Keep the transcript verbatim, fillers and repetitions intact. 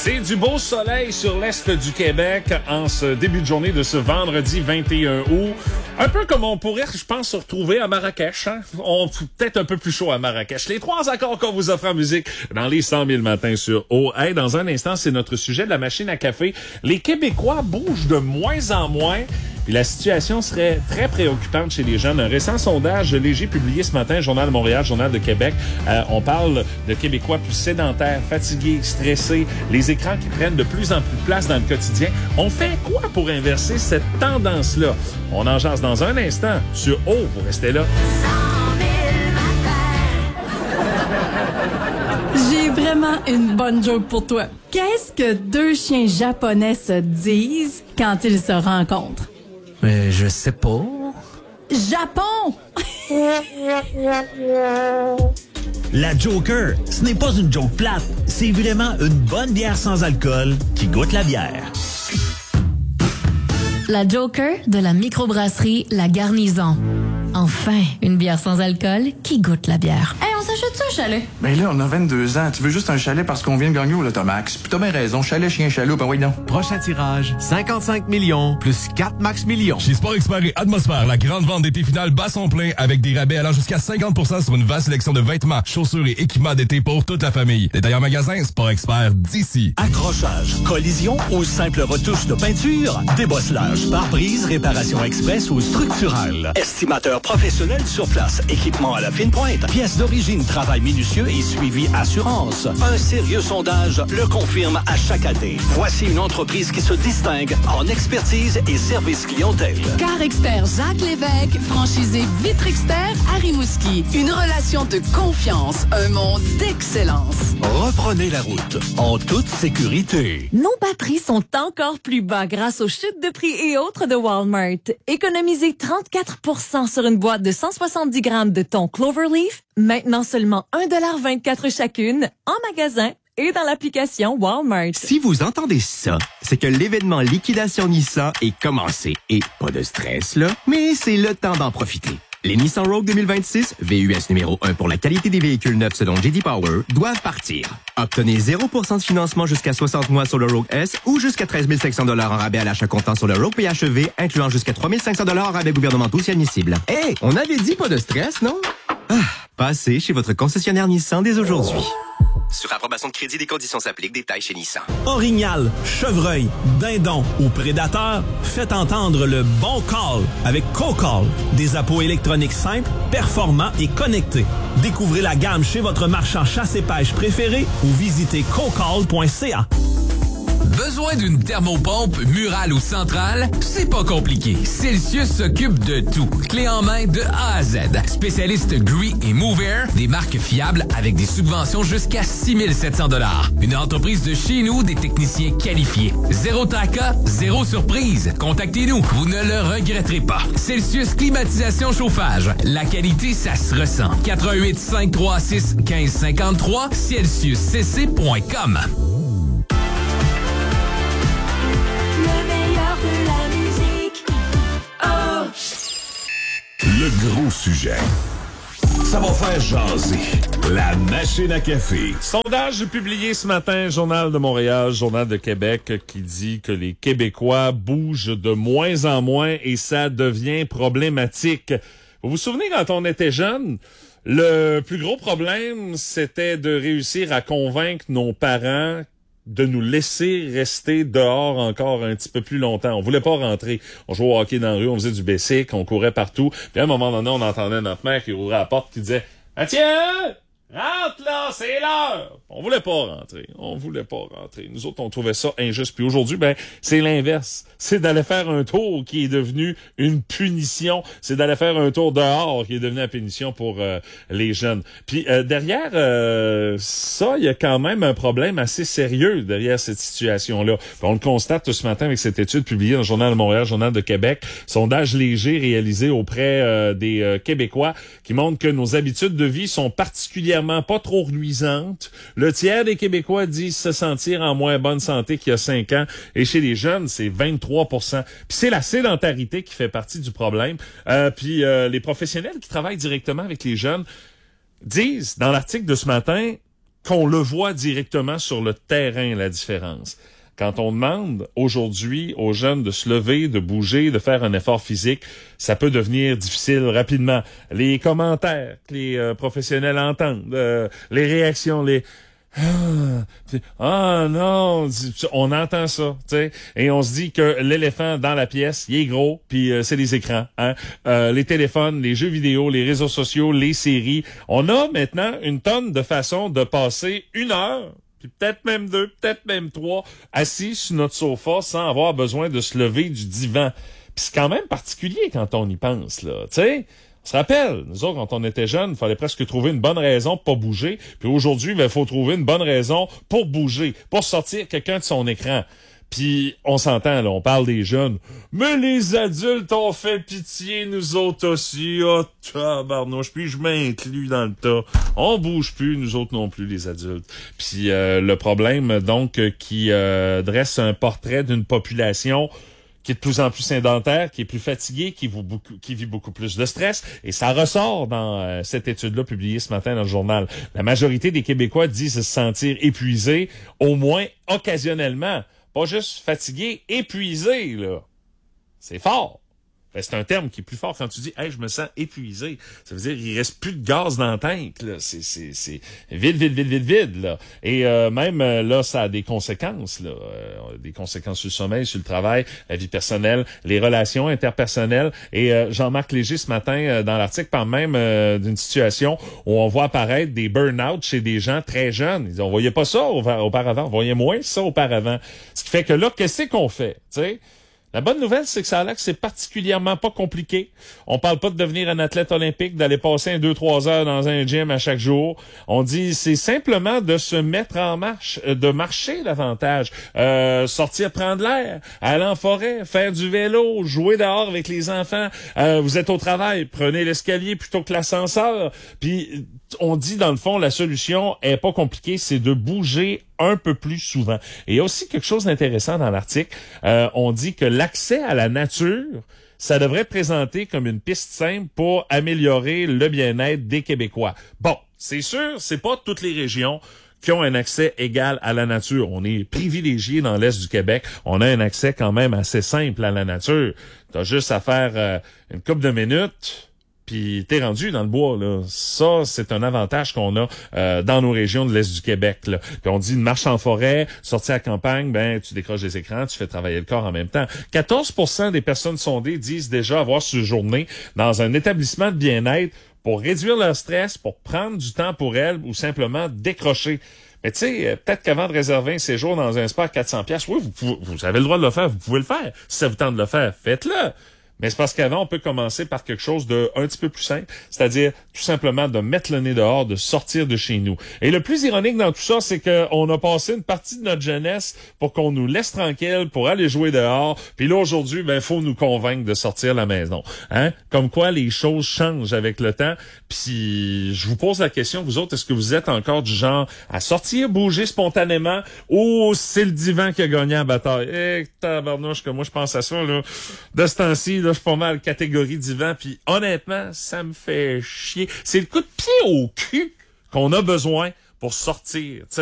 C'est du beau soleil sur l'est du Québec en ce début de journée de ce vendredi vingt et un août. Un peu comme on pourrait, je pense, se retrouver à Marrakech. Hein? On peut-être un peu plus chaud à Marrakech. Les trois accords qu'on vous offre en musique dans les cent mille matins sur O. Hey, dans un instant, c'est notre sujet de la machine à café. Les Québécois bougent de moins en moins. Puis la situation serait très préoccupante chez les jeunes. Un récent sondage léger publié ce matin, Journal de Montréal, Journal de Québec, euh, on parle de Québécois plus sédentaires, fatigués, stressés, les écrans qui prennent de plus en plus de place dans le quotidien. On fait quoi pour inverser cette tendance-là? On en jase dans un instant sur O. Vous restez là. J'ai vraiment une bonne joke pour toi. Qu'est-ce que deux chiens japonais se disent quand ils se rencontrent? Mais je sais pas. Japon! La Joker, ce n'est pas une joke plate. C'est vraiment une bonne bière sans alcool qui goûte la bière. La Joker de la microbrasserie La Garnison. Enfin, une bière sans alcool qui goûte la bière. Hey, on s'achète ça, un chalet? Ben là, on a vingt-deux ans. Tu veux juste un chalet parce qu'on vient de gagner au Lotomax. Puis t'as bien raison. Chalet, chien, chaloupe, ben oui, non. Prochain tirage, cinquante-cinq millions plus quatre max millions. Chez Sport Expert et Atmosphère, la grande vente d'été finale bat son plein avec des rabais allant jusqu'à cinquante pour cent sur une vaste sélection de vêtements, chaussures et équipements d'été pour toute la famille. Détail en magasin, Sport Expert d'ici. Accrochage, collision ou simple retouche de peinture, débosselage, pare-brise, réparation express ou structurelle. Estimateur professionnel sur place, équipement à la fine pointe, pièces d'origine, travail minutieux et suivi assurance. Un sérieux sondage le confirme à chaque année. Voici une entreprise qui se distingue en expertise et service clientèle. Car Expert Jacques Lévesque, franchisé Vitre Expert à Rimouski. Une relation de confiance, un monde d'excellence. Reprenez la route en toute sécurité. Nos bas prix sont encore plus bas grâce aux chutes de prix et autres de Walmart. Économisez trente-quatre pour cent sur une boîte de cent soixante-dix grammes de thon Cloverleaf, maintenant seulement un dollar vingt-quatre chacune, en magasin et dans l'application Walmart. Si vous entendez ça, c'est que l'événement Liquidation Nissan est commencé. Et pas de stress, là, mais c'est le temps d'en profiter. Les Nissan Rogue deux mille vingt-six, V U S numéro un pour la qualité des véhicules neufs selon J D Power, doivent partir. Obtenez zéro pour cent de financement jusqu'à soixante mois sur le Rogue S ou jusqu'à treize mille cinq cents dollars en rabais à l'achat comptant sur le Rogue P H E V, incluant jusqu'à trois mille cinq cents dollars en rabais gouvernementaux si admissible. Hé, hey, on avait dit pas de stress, non? Ah, passez chez votre concessionnaire Nissan dès aujourd'hui. Sur approbation de crédit, des conditions s'appliquent. Détails chez Nissan. Orignal, chevreuil, dindon ou prédateur, faites entendre le bon call avec CoCall. Des appos électroniques simples, performants et connectés. Découvrez la gamme chez votre marchand chasse et pêche préféré ou visitez cocall point c a. Besoin d'une thermopompe murale ou centrale? C'est pas compliqué. Celsius s'occupe de tout. Clé en main de A à Z. Spécialiste Gree et MoveAir, des marques fiables avec des subventions jusqu'à six mille sept cents dollars. Une entreprise de chez nous, des techniciens qualifiés. Zéro tracas, zéro surprise. Contactez-nous, vous ne le regretterez pas. Celsius Climatisation Chauffage. La qualité, ça se ressent. quatre un huit, cinq trois six, un cinq cinq trois, celsius c c point com. Le gros sujet. Ça va faire jaser. La machine à café. Sondage publié ce matin, Journal de Montréal, Journal de Québec, qui dit que les Québécois bougent de moins en moins et ça devient problématique. Vous vous souvenez quand on était jeune, le plus gros problème, c'était de réussir à convaincre nos parents de nous laisser rester dehors encore un petit peu plus longtemps. On voulait pas rentrer. On jouait au hockey dans la rue, on faisait du bicycle, on courait partout. Puis à un moment donné, on entendait notre mère qui ouvrait la porte qui disait « Mathieu! Rentre là, c'est l'heure! » On voulait pas rentrer. On voulait pas rentrer. Nous autres, on trouvait ça injuste. Puis aujourd'hui, ben, c'est l'inverse. C'est d'aller faire un tour qui est devenu une punition. C'est d'aller faire un tour dehors qui est devenu une punition pour euh, les jeunes. Puis euh, derrière euh, ça, il y a quand même un problème assez sérieux derrière cette situation-là. Puis on le constate ce matin avec cette étude publiée dans le Journal de Montréal, Journal de Québec. Sondage léger réalisé auprès euh, des euh, Québécois qui montre que nos habitudes de vie sont particulièrement pas trop nuisantes. Le tiers des Québécois disent se sentir en moins bonne santé qu'il y a cinq ans. Et chez les jeunes, c'est vingt-trois pour cent. Puis c'est la sédentarité qui fait partie du problème. Euh, puis euh, les professionnels qui travaillent directement avec les jeunes disent, dans l'article de ce matin, qu'on le voit directement sur le terrain, la différence. Quand on demande aujourd'hui aux jeunes de se lever, de bouger, de faire un effort physique, ça peut devenir difficile rapidement. Les commentaires que les euh, professionnels entendent, euh, les réactions, les « Ah non! » On entend ça, tu sais, et on se dit que l'éléphant dans la pièce, il est gros, puis euh, c'est les écrans, hein, euh, les téléphones, les jeux vidéo, les réseaux sociaux, les séries. On a maintenant une tonne de façons de passer une heure, puis peut-être même deux, peut-être même trois, assis sur notre sofa sans avoir besoin de se lever du divan. Puis c'est quand même particulier quand on y pense, là, tu sais. On se rappelle, nous autres, quand on était jeunes, il fallait presque trouver une bonne raison pour pas bouger. Puis aujourd'hui, il ben, faut trouver une bonne raison pour bouger, pour sortir quelqu'un de son écran. Puis on s'entend, là, on parle des jeunes. Mais les adultes ont fait pitié, nous autres aussi. Ah, oh, tabarnouche, puis je m'inclus dans le tas. On bouge plus, nous autres non plus, les adultes. Puis euh, le problème, donc, qui euh, dresse un portrait d'une population qui est de plus en plus sédentaire, qui est plus fatigué, qui vit beaucoup, qui vit beaucoup plus de stress. Et ça ressort dans euh, cette étude-là publiée ce matin dans le journal. La majorité des Québécois disent se sentir épuisés, au moins occasionnellement. Pas juste fatigués, épuisés, là. C'est fort. Ben, c'est un terme qui est plus fort quand tu dis « Hey, je me sens épuisé ». Ça veut dire il reste plus de gaz dans le tank, là. C'est, c'est, c'est vide, vide, vide, vide, vide, là. Et euh, même, là, ça a des conséquences, là. Euh, des conséquences sur le sommeil, sur le travail, la vie personnelle, les relations interpersonnelles. Et euh, Jean-Marc Léger, ce matin, euh, dans l'article, parle même euh, d'une situation où on voit apparaître des burn-out chez des gens très jeunes. Ils disent, on voyait pas ça auparavant, on voyait moins ça auparavant. Ce qui fait que là, qu'est-ce qu'on fait, tu sais? La bonne nouvelle, c'est que ça a l'air que c'est particulièrement pas compliqué. On parle pas de devenir un athlète olympique, d'aller passer un deux trois heures dans un gym à chaque jour. On dit c'est simplement de se mettre en marche, de marcher davantage, euh, sortir prendre l'air, aller en forêt, faire du vélo, jouer dehors avec les enfants. Euh, vous êtes au travail, prenez l'escalier plutôt que l'ascenseur. Puis on dit dans le fond la solution est pas compliquée, c'est de bouger un peu plus souvent. Et il y a aussi quelque chose d'intéressant dans l'article. Euh, on dit que l'accès à la nature, ça devrait être présenté comme une piste simple pour améliorer le bien-être des Québécois. Bon, c'est sûr, c'est pas toutes les régions qui ont un accès égal à la nature. On est privilégiés dans l'Est du Québec. On a un accès quand même assez simple à la nature. T'as juste à faire euh, une couple de minutes, puis t'es rendu dans le bois, là. Ça, c'est un avantage qu'on a euh, dans nos régions de l'Est du Québec, là. Puis on dit une marche en forêt, sortir à la campagne, ben tu décroches des écrans, tu fais travailler le corps en même temps. quatorze pour cent des personnes sondées disent déjà avoir séjourné dans un établissement de bien-être pour réduire leur stress, pour prendre du temps pour elles ou simplement décrocher. Mais tu sais, peut-être qu'avant de réserver un séjour dans un spa à quatre cents dollars, oui, vous, pouvez, vous avez le droit de le faire, vous pouvez le faire. Si ça vous tente de le faire, faites-le. Mais c'est parce qu'avant, on peut commencer par quelque chose de un petit peu plus simple, c'est-à-dire tout simplement de mettre le nez dehors, de sortir de chez nous. Et le plus ironique dans tout ça, c'est qu'on a passé une partie de notre jeunesse pour qu'on nous laisse tranquille, pour aller jouer dehors. Puis là, aujourd'hui, ben, faut nous convaincre de sortir de la maison. Hein? Comme quoi, les choses changent avec le temps. Puis, je vous pose la question, vous autres, est-ce que vous êtes encore du genre à sortir, bouger spontanément, ou c'est le divan qui a gagné la bataille? Eh, tabarnouche, que moi, je pense à ça, là. De ce temps-ci, là, je suis pas mal catégorie divan, puis honnêtement, ça me fait chier. C'est le coup de pied au cul qu'on a besoin pour sortir, t'sais.